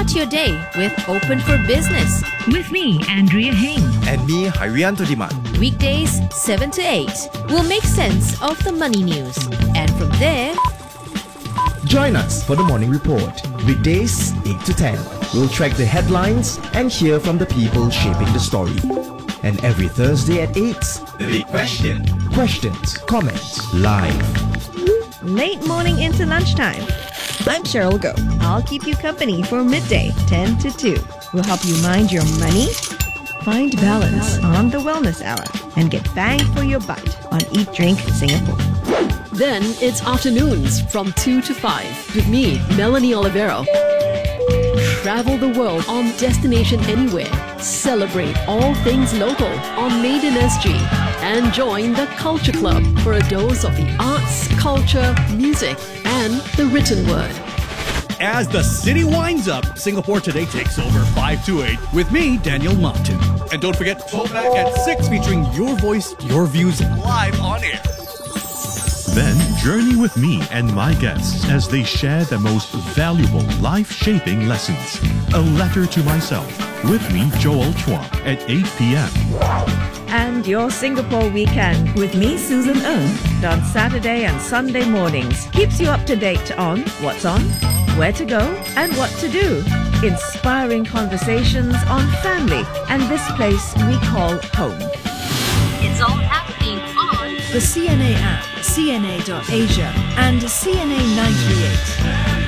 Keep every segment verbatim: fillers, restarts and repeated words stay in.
Start your day with Open for Business. With me, Andrea Heng. And me, Hairianto Diman. Weekdays, seven to eight. We'll make sense of the money news. And from there... Join us for the Morning Report. Weekdays, eight to ten. We'll track the headlines and hear from the people shaping the story. And every Thursday at eight, The Big Question. Questions, comments, live. Late morning into lunchtime. I'm Cheryl Go. I'll keep you company for midday, ten to two. We'll help you mind your money, find balance on the Wellness Hour, and get bang for your buck on Eat Drink Singapore. Then it's afternoons from two to five with me, Melanie Olivero. Travel the world on Destination Anywhere. Celebrate all things local on Made in S G. And join the Culture Club for a dose of the arts, culture, music, and the written word. As the city winds up, Singapore Today takes over five to eight with me, Daniel Martin. And don't forget, Throwback at six featuring your voice, your views live on air. Then journey with me and my guests as they share the most valuable life-shaping lessons. A Letter to Myself with me, Joel Chua, at eight p.m. And your Singapore weekend with me, Susan Ng, on Saturday and Sunday mornings. Keeps you up to date on what's on, where to go, and what to do. Inspiring conversations on family and this place we call home. It's all happening on The C N A app, C N A dot Asia, and C N A nine three eight.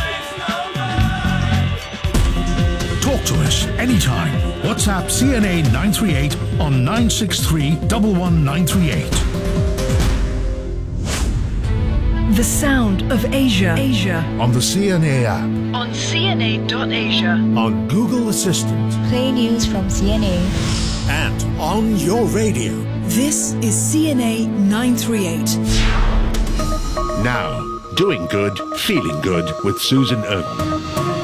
Talk to us anytime. WhatsApp C N A nine three eight on nine six three, one one nine three eight. The Sound of Asia. Asia. On the C N A app. On C N A dot Asia. On Google Assistant. Play news from C N A. And on your radio. This is C N A nine three eight. Now, doing good, feeling good with Susan Ng.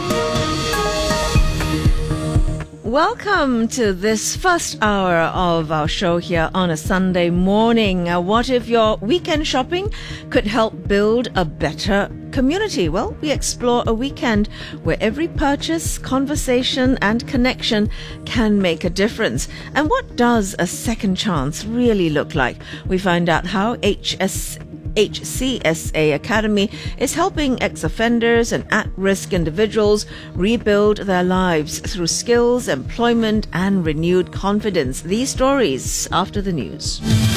Welcome to this first hour of our show here on a Sunday morning. Uh, what if your weekend shopping could help build a better community? Well, we explore a weekend where every purchase, conversation and connection can make a difference. And what does a second chance really look like? We find out how H S H C S A Academy is helping ex-offenders and at-risk individuals rebuild their lives through skills, employment and renewed confidence. These stories after the news.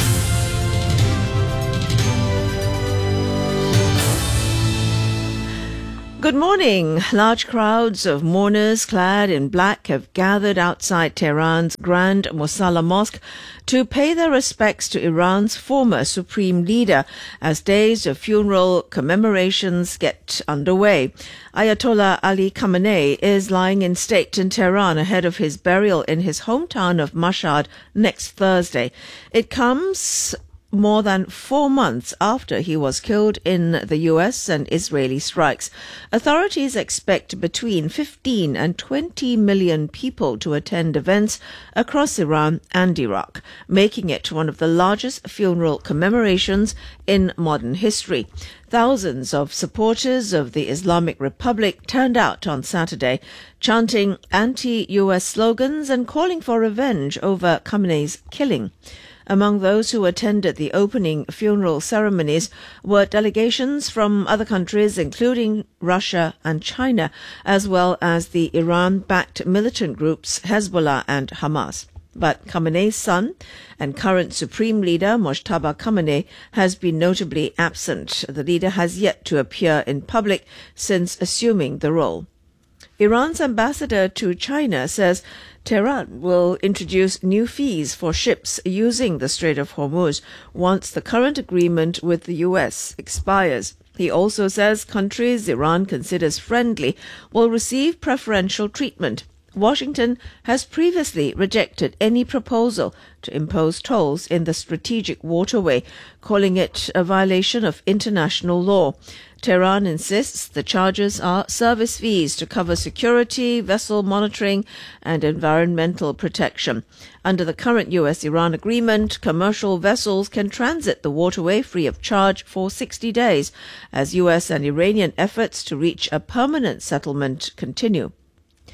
Good morning. Large crowds of mourners clad in black have gathered outside Tehran's Grand Mosalla Mosque to pay their respects to Iran's former supreme leader as days of funeral commemorations get underway. Ayatollah Ali Khamenei is lying in state in Tehran ahead of his burial in his hometown of Mashhad next Thursday. It comes more than four months after he was killed in the U S and Israeli strikes. Authorities expect between fifteen and twenty million people to attend events across Iran and Iraq, making it one of the largest funeral commemorations in modern history. Thousands of supporters of the Islamic Republic turned out on Saturday, chanting anti-U S slogans and calling for revenge over Khamenei's killing. Among those who attended the opening funeral ceremonies were delegations from other countries, including Russia and China, as well as the Iran-backed militant groups Hezbollah and Hamas. But Khamenei's son and current Supreme Leader Mojtaba Khamenei has been notably absent. The leader has yet to appear in public since assuming the role. Iran's ambassador to China says Tehran will introduce new fees for ships using the Strait of Hormuz once the current agreement with the U S expires. He also says countries Iran considers friendly will receive preferential treatment. Washington has previously rejected any proposal to impose tolls in the strategic waterway, calling it a violation of international law. Tehran insists the charges are service fees to cover security, vessel monitoring, and environmental protection. Under the current U S-Iran agreement, commercial vessels can transit the waterway free of charge for sixty days, as U S and Iranian efforts to reach a permanent settlement continue.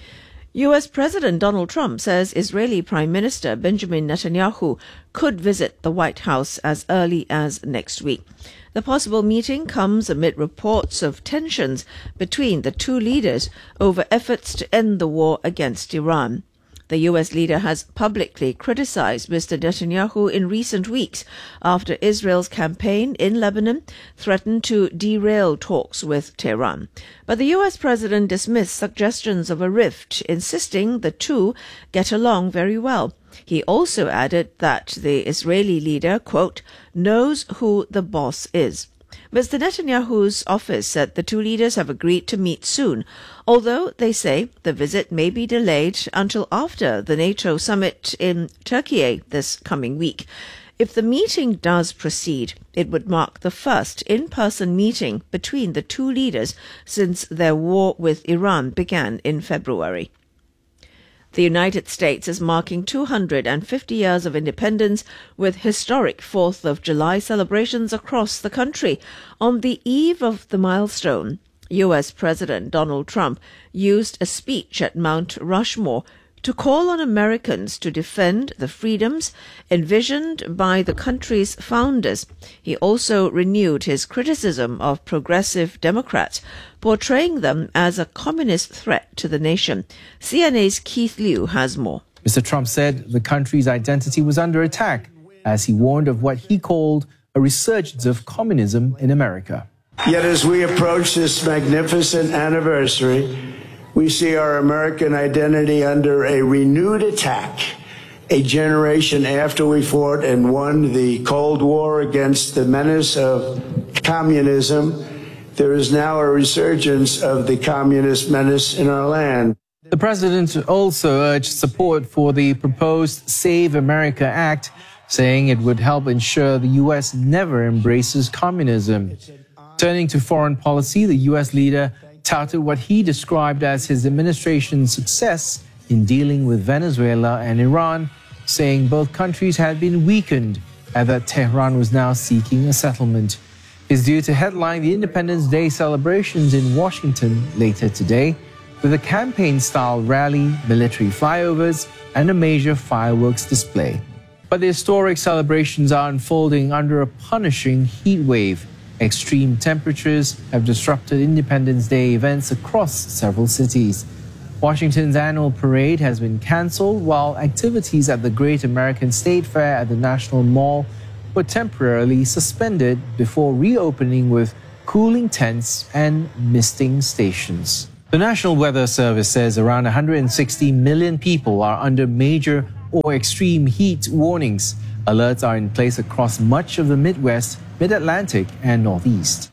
U S President Donald Trump says Israeli Prime Minister Benjamin Netanyahu could visit the White House as early as next week. The possible meeting comes amid reports of tensions between the two leaders over efforts to end the war against Iran. The U S leader has publicly criticized Mister Netanyahu in recent weeks after Israel's campaign in Lebanon threatened to derail talks with Tehran. But the U S president dismissed suggestions of a rift, insisting the two get along very well. He also added that the Israeli leader, quote, knows who the boss is. Mister Netanyahu's office said the two leaders have agreed to meet soon, although they say the visit may be delayed until after the NATO summit in Turkey this coming week. If the meeting does proceed, it would mark the first in-person meeting between the two leaders since their war with Iran began in February. The United States is marking two hundred fifty years of independence with historic fourth of July celebrations across the country. On the eve of the milestone, U S President Donald Trump used a speech at Mount Rushmore to call on Americans to defend the freedoms envisioned by the country's founders. He also renewed his criticism of progressive Democrats, portraying them as a communist threat to the nation. C N A's Keith Liu has more. Mister Trump said the country's identity was under attack as he warned of what he called a resurgence of communism in America. Yet as we approach this magnificent anniversary, we see our American identity under a renewed attack. A generation after we fought and won the Cold War against the menace of communism, there is now a resurgence of the communist menace in our land. The president also urged support for the proposed Save America Act, saying it would help ensure the U S never embraces communism. Turning to foreign policy, the U S leader touted what he described as his administration's success in dealing with Venezuela and Iran, saying both countries had been weakened and that Tehran was now seeking a settlement. He's due to headline the Independence Day celebrations in Washington later today with a campaign-style rally, military flyovers, and a major fireworks display. But the historic celebrations are unfolding under a punishing heat wave. Extreme temperatures have disrupted Independence Day events across several cities. Washington's annual parade has been cancelled, while activities at the Great American State Fair at the National Mall were temporarily suspended before reopening with cooling tents and misting stations. The National Weather Service says around one hundred sixty million people are under major or extreme heat warnings. Alerts are in place across much of the Midwest, Mid-Atlantic and Northeast.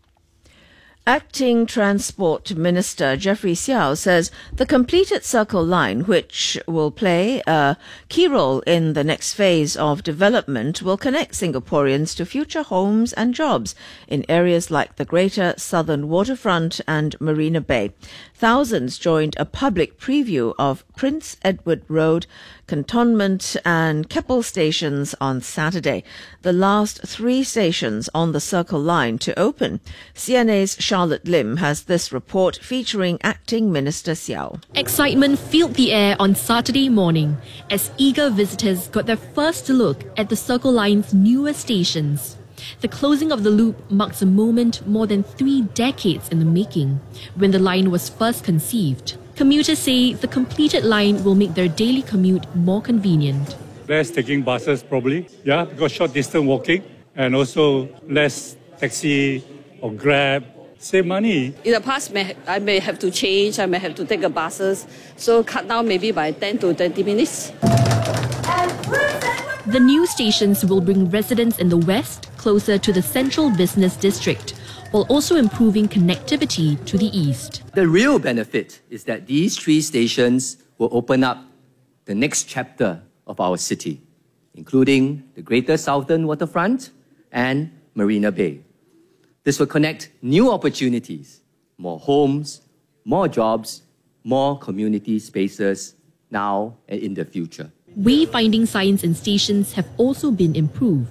Acting Transport Minister Jeffrey Xiao says the completed Circle Line, which will play a key role in the next phase of development, will connect Singaporeans to future homes and jobs in areas like the Greater Southern Waterfront and Marina Bay. Thousands joined a public preview of Prince Edward Road, Cantonment and Keppel stations on Saturday, the last three stations on the Circle Line to open. C N A's Charlotte Lim has this report featuring Acting Minister Xiao. Excitement filled the air on Saturday morning as eager visitors got their first look at the Circle Line's newest stations. The closing of the loop marks a moment more than three decades in the making, when the line was first conceived. Commuters say the completed line will make their daily commute more convenient. Less taking buses probably, yeah, because short distance walking, and also less taxi or Grab. Save money. In the past, may, I may have to change, I may have to take a buses, so cut down maybe by ten to twenty minutes. The new stations will bring residents in the west closer to the central business district, while also improving connectivity to the east. The real benefit is that these three stations will open up the next chapter of our city, including the Greater Southern Waterfront and Marina Bay. This will connect new opportunities, more homes, more jobs, more community spaces now and in the future. Wayfinding signs in stations have also been improved.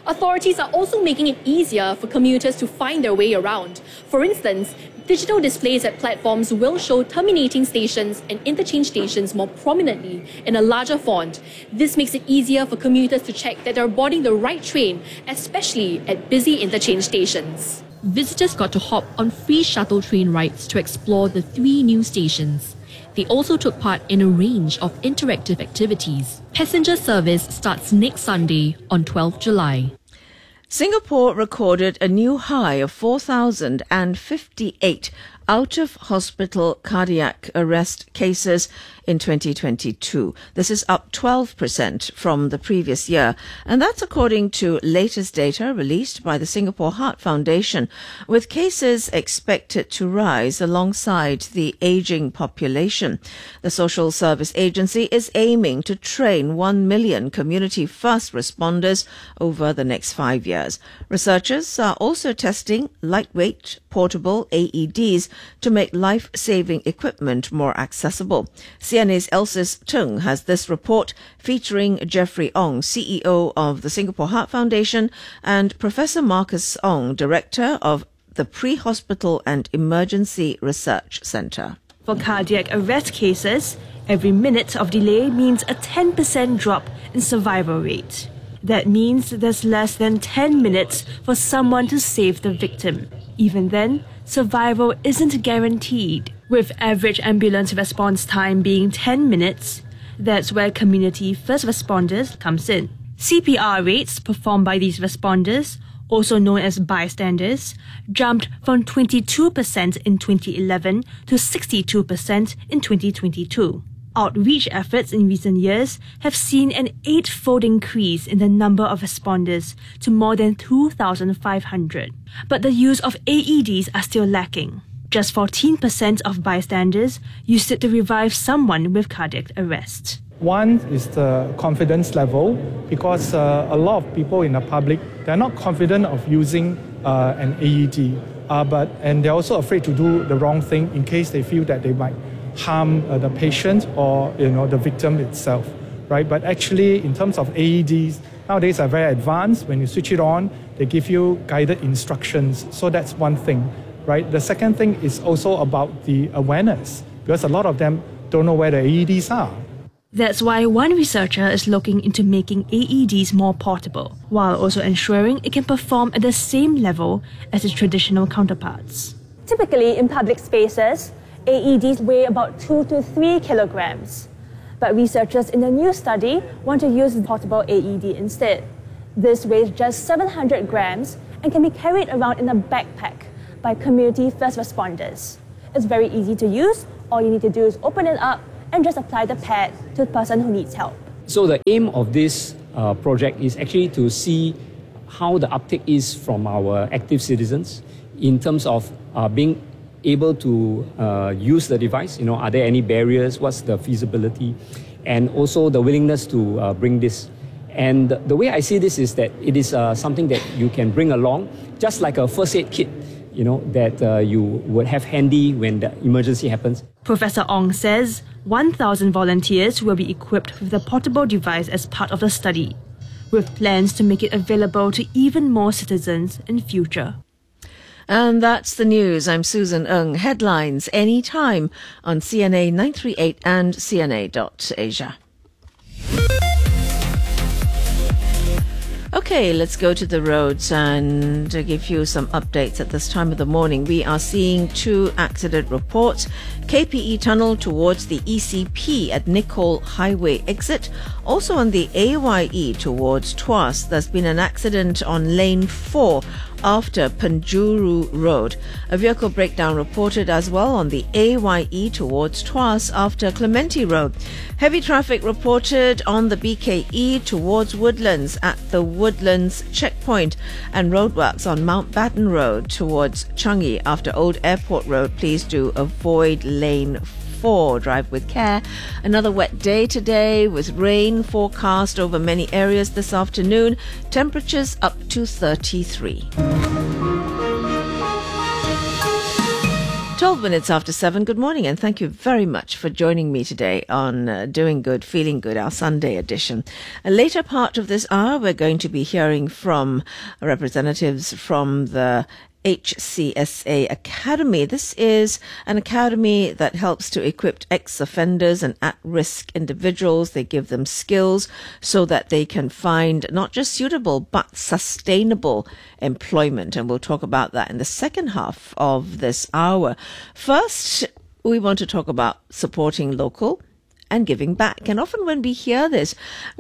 Authorities are also making it easier for commuters to find their way around. For instance, digital displays at platforms will show terminating stations and interchange stations more prominently in a larger font. This makes it easier for commuters to check that they're boarding the right train, especially at busy interchange stations. Visitors got to hop on free shuttle train rides to explore the three new stations. They also took part in a range of interactive activities. Passenger service starts next Sunday on twelfth of July. Singapore recorded a new high of four thousand fifty-eight out-of-hospital cardiac arrest cases in twenty twenty-two. This is up twelve percent from the previous year, and that's according to latest data released by the Singapore Heart Foundation, with cases expected to rise alongside the ageing population. The Social Service Agency is aiming to train one million community first responders over the next five years. Researchers are also testing lightweight, portable A E Ds to make life-saving equipment more accessible. C N A's Elsis Tung has this report featuring Jeffrey Ong, C E O of the Singapore Heart Foundation, and Professor Marcus Ong, Director of the Pre-Hospital and Emergency Research Centre. For cardiac arrest cases, every minute of delay means a ten percent drop in survival rate. That means there's less than ten minutes for someone to save the victim. Even then, survival isn't guaranteed. With average ambulance response time being ten minutes, that's where community first responders comes in. C P R rates performed by these responders, also known as bystanders, jumped from twenty-two percent in twenty eleven to sixty-two percent in twenty twenty-two. Outreach efforts in recent years have seen an eight-fold increase in the number of responders to more than two thousand five hundred. But the use of A E Ds are still lacking. Just fourteen percent of bystanders used it to revive someone with cardiac arrest. One is the confidence level, because uh, a lot of people in the public, they're not confident of using uh, an A E D, uh, but and they're also afraid to do the wrong thing in case they feel that they might harm uh, the patient or you know the victim itself, right? But actually, in terms of A E Ds, nowadays are very advanced. When you switch it on, they give you guided instructions. So that's one thing, right? The second thing is also about the awareness, because a lot of them don't know where the A E Ds are. That's why one researcher is looking into making A E Ds more portable, while also ensuring it can perform at the same level as its traditional counterparts. Typically, in public spaces, A E Ds weigh about two to three kilograms. But researchers in the new study want to use portable A E D instead. This weighs just seven hundred grams and can be carried around in a backpack by community first responders. It's very easy to use. All you need to do is open it up and just apply the pad to the person who needs help. So the aim of this uh, project is actually to see how the uptake is from our active citizens in terms of uh, being able to uh, use the device. You know, are there any barriers? What's the feasibility? And also the willingness to uh, bring this. And the way I see this is that it is uh, something that you can bring along, just like a first aid kit, you know, that uh, you would have handy when the emergency happens. Professor Ong says one thousand volunteers will be equipped with the portable device as part of the study, with plans to make it available to even more citizens in future. And that's the news. I'm Susan Ng. Headlines anytime on C N A nine three eight and C N A dot Asia. Okay, let's go to the roads and give you some updates at this time of the morning. We are seeing two accident reports. K P E tunnel towards the E C P at Nicole Highway exit. Also on the A Y E towards Tuas, there's been an accident on lane four after Penjuru Road. A vehicle breakdown reported as well on the A Y E towards Tuas after Clementi Road. Heavy traffic reported on the B K E towards Woodlands at the Woodlands checkpoint, and roadworks on Mountbatten Road towards Changi after Old Airport Road. Please do avoid lane four. Drive with care. Another wet day today with rain forecast over many areas this afternoon. Temperatures up to thirty-three. twelve minutes after seven. Good morning, and thank you very much for joining me today on uh, Doing Good, Feeling Good, our Sunday edition. A later part of this hour, we're going to be hearing from representatives from the H C S A Academy. This is an academy that helps to equip ex-offenders and at-risk individuals. They give them skills so that they can find not just suitable but sustainable employment. And we'll talk about that in the second half of this hour. First, we want to talk about supporting local and giving back. And often when we hear this,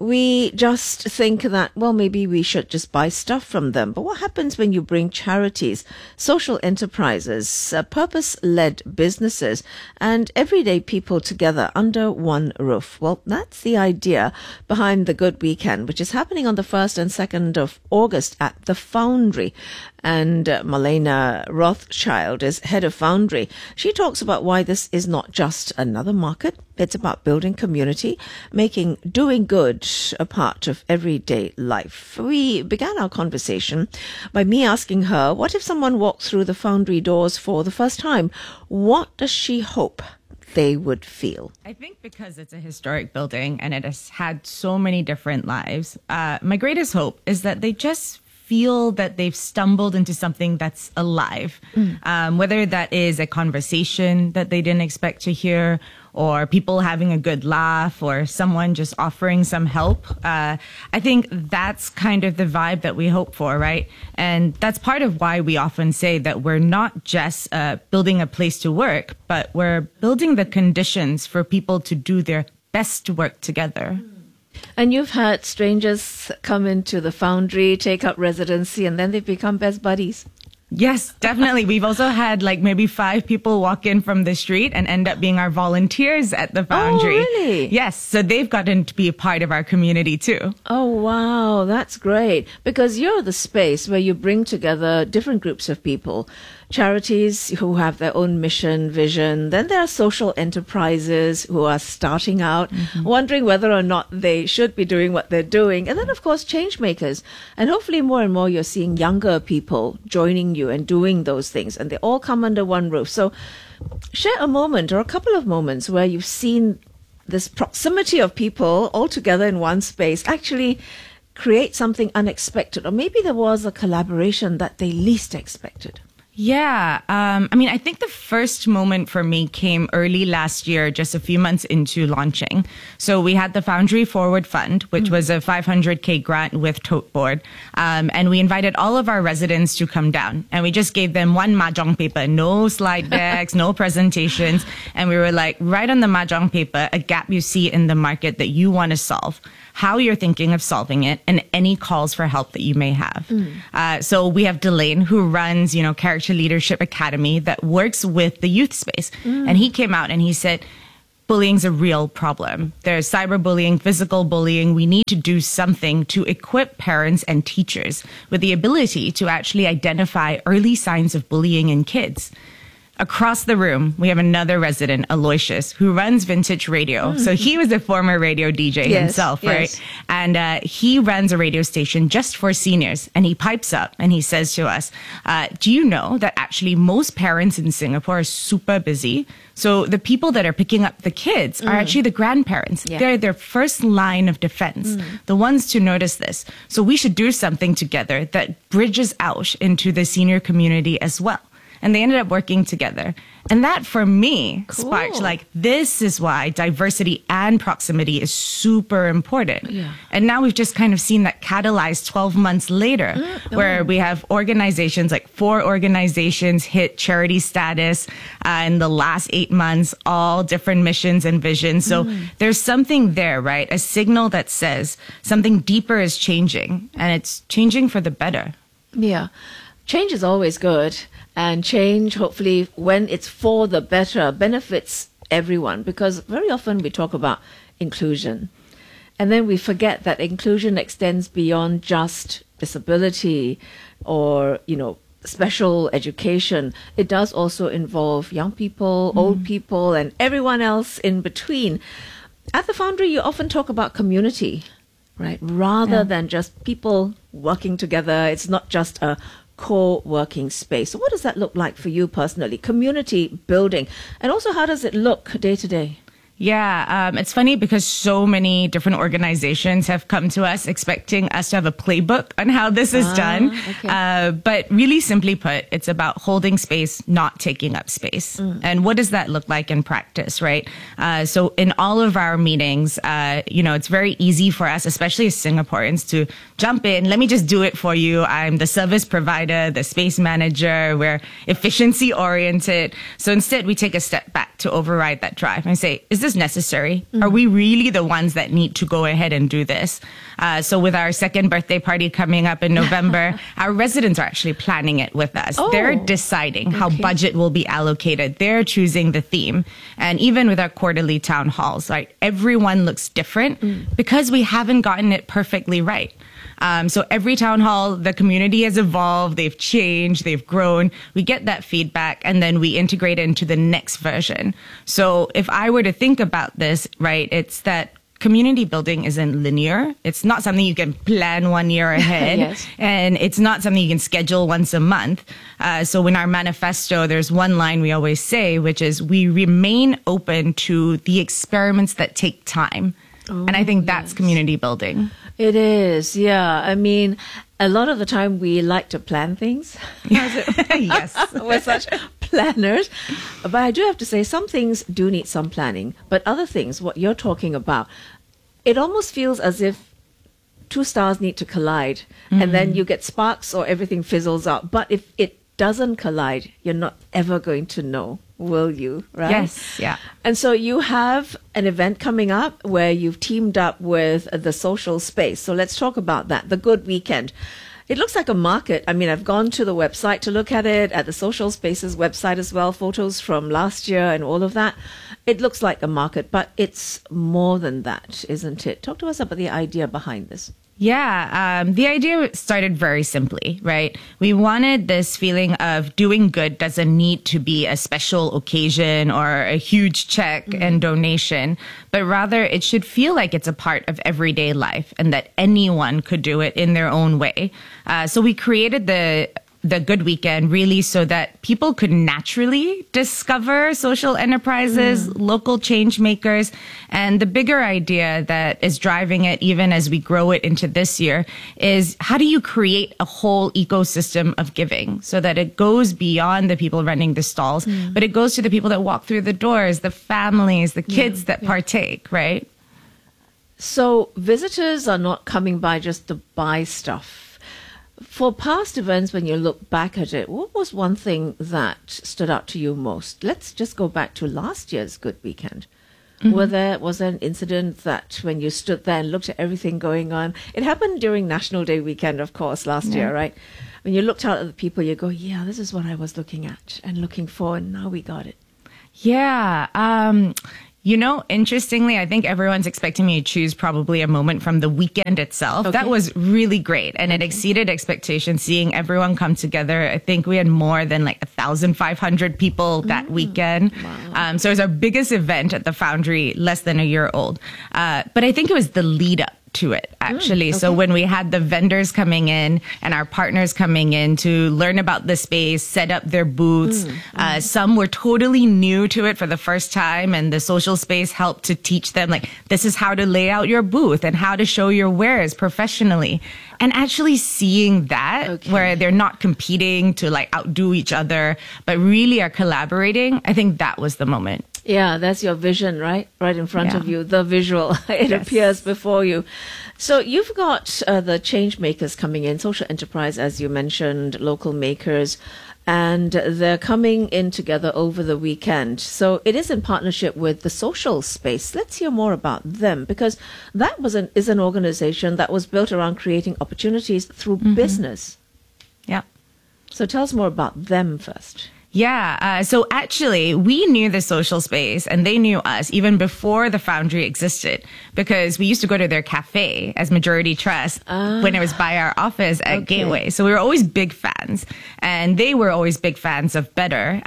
we just think that, well, maybe we should just buy stuff from them. But what happens when you bring charities, social enterprises, uh, purpose-led businesses, and everyday people together under one roof? Well, that's the idea behind the Good Weekend, which is happening on the first and second of August at the Foundry. And uh, Malena Rothschild is head of Foundry. She talks about why this is not just another market. It's about building community, making doing good a part of everyday life. We began our conversation by me asking her, what if someone walked through the Foundry doors for the first time? What does she hope they would feel? I think because it's a historic building and it has had so many different lives, uh, my greatest hope is that they just feel that they've stumbled into something that's alive, mm. um, whether that is a conversation that they didn't expect to hear, or people having a good laugh, or someone just offering some help. Uh, I think that's kind of the vibe that we hope for, right? And that's part of why we often say that we're not just uh, building a place to work, but we're building the conditions for people to do their best work together. And you've had strangers come into the Foundry, take up residency, and then they become best buddies. Yes, definitely. We've also had like maybe five people walk in from the street and end up being our volunteers at the Foundry. Oh, really? Yes. So they've gotten to be a part of our community too. Oh, wow. That's great. Because you're the space where you bring together different groups of people. Charities who have their own mission, vision. Then there are social enterprises who are starting out, mm-hmm. wondering whether or not they should be doing what they're doing. And then, of course, change makers. And hopefully more and more you're seeing younger people joining you and doing those things. And they all come under one roof. So share a moment or a couple of moments where you've seen this proximity of people all together in one space actually create something unexpected. Or maybe there was a collaboration that they least expected. Yeah. Um, I mean, I think the first moment for me came early last year, just a few months into launching. So we had the Foundry Forward Fund, which mm-hmm. was a five hundred K grant with Tote Board. Um, and we invited all of our residents to come down. And we just gave them one mahjong paper, no slide decks, no presentations. And we were like, write on the mahjong paper a gap you see in the market that you want to solve, how you're thinking of solving it, and any calls for help that you may have. Mm. Uh, so we have Delane, who runs, you know, Character Leadership Academy that works with the youth space. Mm. And he came out and he said, bullying's a real problem. There's cyberbullying, physical bullying. We need to do something to equip parents and teachers with the ability to actually identify early signs of bullying in kids. Across the room, we have another resident, Aloysius, who runs Vintage Radio. Mm. So he was a former radio D J yes, himself, right? Yes. And uh, he runs a radio station just for seniors. And he pipes up and he says to us, uh, do you know that actually most parents in Singapore are super busy? So the people that are picking up the kids mm. are actually the grandparents. Yeah. They're their first line of defense, mm. the ones to notice this. So we should do something together that bridges out into the senior community as well. And they ended up working together. And that, for me, cool. sparked like, this is why diversity and proximity is super important. Yeah. And now we've just kind of seen that catalyzed twelve months later, mm-hmm. where we have organizations, like four organizations hit charity status uh, in the last eight months, all different missions and visions. So mm. there's something there, right? A signal that says something deeper is changing, and it's changing for the better. Yeah. Change is always good. And change, hopefully, when it's for the better, benefits everyone. Because very often we talk about inclusion. And then we forget that inclusion extends beyond just disability or, you know, special education. It does also involve young people, mm. old people, and everyone else in between. At the Foundry, you often talk about community, right? Rather yeah. than just people working together. It's not just a co-working space. So what does that look like for you personally? Community building. And also, how does it look day to day? Yeah, um, it's funny because so many different organizations have come to us expecting us to have a playbook on how this is Ah, done. okay. Uh, but really simply put, it's about holding space, not taking up space. Mm. And what does that look like in practice, right? Uh, so in all of our meetings, uh, you know, it's very easy for us, especially as Singaporeans, to jump in. Let me just do it for you. I'm the service provider, the space manager. We're efficiency oriented. So instead, we take a step back to override that drive and say, is this necessary? Mm. Are we really the ones that need to go ahead and do this? Uh, so with our second birthday party coming up in November, our residents are actually planning it with us. Oh, They're deciding how okay. budget will be allocated. They're choosing the theme. And even with our quarterly town halls, like everyone looks different Mm. because we haven't gotten it perfectly right. Um, so every town hall, the community has evolved, they've changed, they've grown. We get that feedback and then we integrate it into the next version. So if I were to think about this, right, it's that community building isn't linear. It's not something you can plan one year ahead. Yes. And it's not something you can schedule once a month. Uh, so in our manifesto, there's one line we always say, which is we remain open to the experiments that take time. Oh, and I think that's community building. It is, yeah. I mean, a lot of the time we like to plan things. Yes. We're such planners. But I do have to say, some things do need some planning. But other things, what you're talking about, it almost feels as if two stars need to collide. Mm-hmm. And then you get sparks or everything fizzles out. But if it doesn't collide, you're not ever going to know, will you? Right? Yes, yeah. And so you have an event coming up where you've teamed up with the social space. So let's talk about that, the Good Weekend. It looks like a market. I mean, I've gone to the website to look at it, at the Social Spaces website as well, photos from last year and all of that. It looks like a market, but it's more than that, isn't it? Talk to us about the idea behind this. Yeah, um, the idea started very simply, right? We wanted this feeling of doing good doesn't need to be a special occasion or a huge check mm-hmm. and donation, but rather it should feel like it's a part of everyday life and that anyone could do it in their own way. Uh, so we created the the Good Weekend really so that people could naturally discover social enterprises, mm. local change makers. And the bigger idea that is driving it, even as we grow it into this year, is how do you create a whole ecosystem of giving so that it goes beyond the people running the stalls, mm. but it goes to the people that walk through the doors, the families, the kids yeah, that yeah. partake, right? So visitors are not coming by just to buy stuff. For past events, when you look back at it, what was one thing that stood out to you most? Let's just go back to last year's Good Weekend. Mm-hmm. Were there, was there an incident that when you stood there and looked at everything going on? It happened during National Day weekend, of course, last yeah. year, right? When you looked out at the people, you go, yeah, this is what I was looking at and looking for, and now we got it. Yeah. Um, You know, interestingly, I think everyone's expecting me to choose probably a moment from the weekend itself. Okay. That was really great. And okay. it exceeded expectations, seeing everyone come together. I think we had more than like one thousand five hundred people that mm. weekend. Wow. Um, so it was our biggest event at the Foundry, less than a year old. Uh, but I think it was the lead up to it, actually. Mm, okay. So when we had the vendors coming in and our partners coming in to learn about the space, set up their booths, mm, uh, mm. some were totally new to it for the first time, and the social space helped to teach them, like, this is how to lay out your booth and how to show your wares professionally. And actually seeing that, okay. where they're not competing to like outdo each other, but really are collaborating, I think that was the moment. Yeah, that's your vision, right? Right in front yeah. of you, the visual. It yes. appears before you. So you've got uh, the change makers coming in, social enterprise, as you mentioned, local makers, and they're coming in together over the weekend. So it is in partnership with the Social Space. Let's hear more about them, because that was an, is an organization that was built around creating opportunities through mm-hmm. business. Yeah. So tell us more about them first. Yeah. Uh, so actually, we knew the Social Space and they knew us even before the Foundry existed, because we used to go to their cafe as Majority Trust uh, when it was by our office at okay. Gateway. So we were always big fans, and they were always big fans of Better. Uh,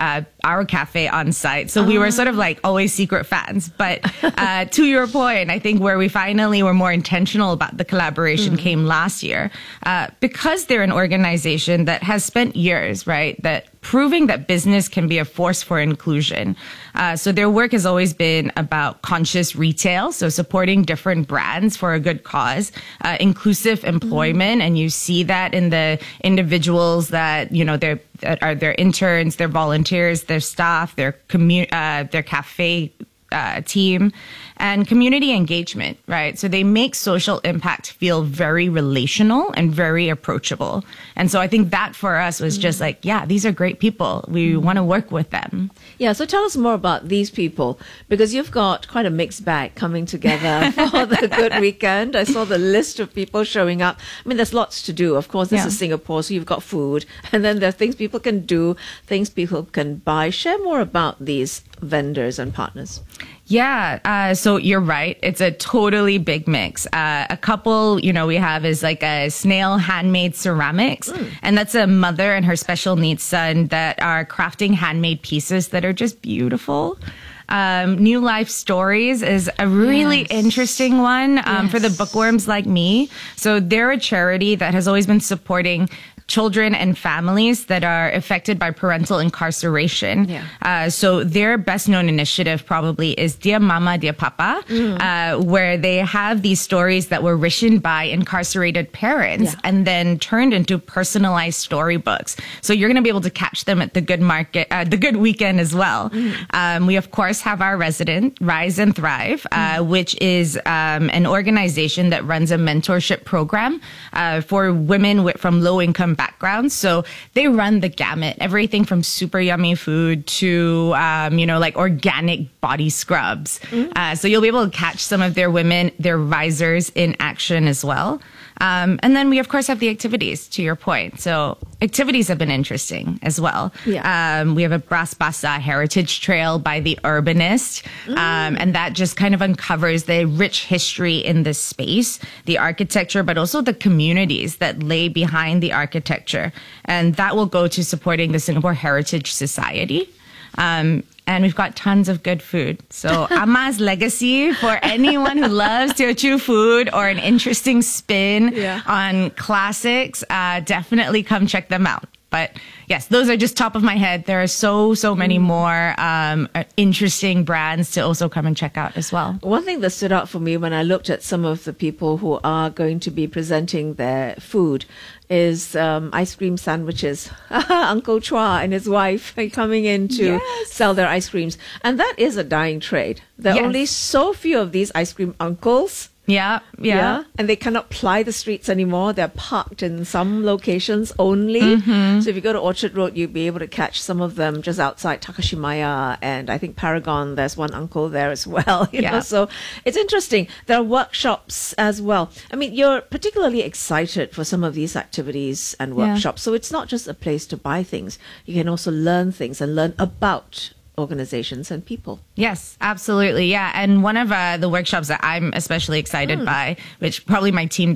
our cafe on site. So we were sort of like always secret fans. But uh, to your point, I think where we finally were more intentional about the collaboration mm. came last year. Uh, because they're an organization that has spent years, right, that proving that business can be a force for inclusion. Uh, so their work has always been about conscious retail, so supporting different brands for a good cause, uh, inclusive employment, mm. and you see that in the individuals that, you know, they're, that are their interns, their volunteers, their staff, their commu- uh, their cafe uh, team, and community engagement, right? So they make social impact feel very relational and very approachable. And so I think that for us was just like, yeah, these are great people. We mm. want to work with them. Yeah, so tell us more about these people, because you've got quite a mixed bag coming together for the Good Weekend. I saw the list of people showing up. I mean, there's lots to do. Of course, this yeah. is Singapore, so you've got food, and then there are things people can do, things people can buy. Share more about these vendors and partners. Yeah, uh, so you're right. It's a totally big mix. Uh, a couple, you know, we have is like a snail handmade ceramics, mm. and that's a mother and her special needs son that are crafting handmade pieces that are just beautiful. Um, New Life Stories is a really yes. interesting one um, yes. for the bookworms like me. So they're a charity that has always been supporting children and families that are affected by parental incarceration. Yeah. Uh, so their best known initiative probably is Dear Mama, Dear Papa, mm. uh, where they have these stories that were written by incarcerated parents yeah. and then turned into personalized storybooks. So you're going to be able to catch them at the Good Market, uh, the Good Weekend as well. Mm. Um, we of course have our resident Rise and Thrive, uh, mm. which is um, an organization that runs a mentorship program uh, for women with, from low income backgrounds. So they run the gamut, everything from super yummy food to, um, you know, like organic body scrubs. Mm. Uh, so you'll be able to catch some of their women, their risers in action as well. Um, and then we, of course, have the activities, to your point. So activities have been interesting as well. Yeah. Um, we have a Bras Basah Heritage Trail by the Urbanist. Mm. Um, and that just kind of uncovers the rich history in this space, the architecture, but also the communities that lay behind the architecture. And that will go to supporting the Singapore Heritage Society. Um, and we've got tons of good food. So Ama's Legacy, for anyone who loves Teochew food or an interesting spin yeah. on classics, uh, definitely come check them out. But yes, those are just top of my head. There are so, so many more um, interesting brands to also come and check out as well. One thing that stood out for me when I looked at some of the people who are going to be presenting their food is um, ice cream sandwiches. Uncle Chua and his wife are coming in to yes. sell their ice creams. And that is a dying trade. There are yes. only so few of these ice cream uncles. Yeah, yeah, yeah. And they cannot ply the streets anymore. They're parked in some locations only. Mm-hmm. So if you go to Orchard Road, you'll be able to catch some of them just outside Takashimaya. And I think Paragon, there's one uncle there as well. You yeah. know, so it's interesting. There are workshops as well. I mean, you're particularly excited for some of these activities and workshops. Yeah. So it's not just a place to buy things. You can also learn things and learn about organizations and people. Yes, absolutely. Yeah. And one of uh, the workshops that I'm especially excited mm. by, which probably my team